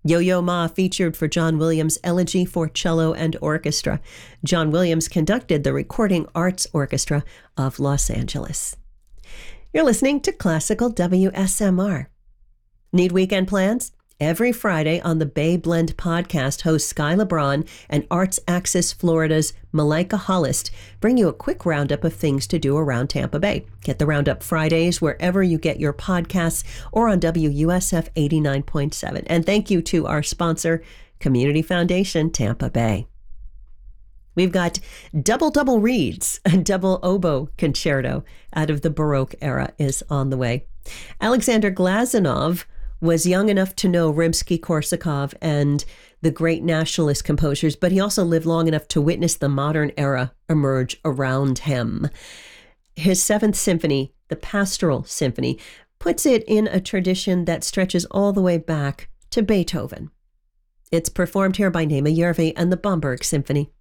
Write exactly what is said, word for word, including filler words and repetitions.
Yo-Yo Ma featured for John Williams' Elegy for Cello and Orchestra. John Williams conducted the Recording Arts Orchestra of Los Angeles. You're listening to Classical W S M R. Need weekend plans? Every Friday on the Bay Blend podcast, host Sky LeBron and Arts Axis Florida's Malika Hollist bring you a quick roundup of things to do around Tampa Bay. Get the roundup Fridays wherever you get your podcasts or on W U S F eighty-nine point seven. And thank you to our sponsor, Community Foundation, Tampa Bay. We've got Double Double Reeds, a double oboe concerto out of the Baroque era is on the way. Alexander Glazunov was young enough to know Rimsky-Korsakov and the great nationalist composers, but he also lived long enough to witness the modern era emerge around him. His Seventh Symphony, the Pastoral Symphony, puts it in a tradition that stretches all the way back to Beethoven. It's performed here by Nema Järvi and the Bomberg Symphony.